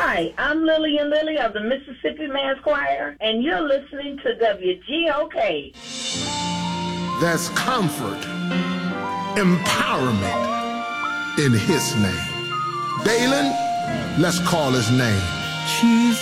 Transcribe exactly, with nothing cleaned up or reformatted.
Hi, I'm Lillian Lilly of the Mississippi Mass Choir, and you're listening to W G O K. There's comfort, empowerment in his name. Dalen, let's call his name. Jesus.